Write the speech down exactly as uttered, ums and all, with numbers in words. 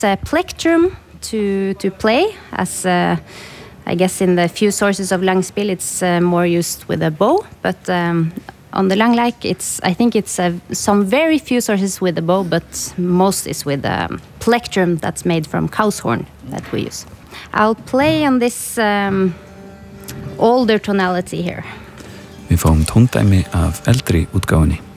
a plectrum to to play, as uh, I guess in the few sources of langspiel it's uh, more used with a bow, but um, on the Langleik it's I think it's uh, some very few sources with a bow, but most is with a um, plectrum that's made from cow's horn that we use. I'll play on this um, older tonality here. Vi fáum tóndæmi af eldri útgáfunni.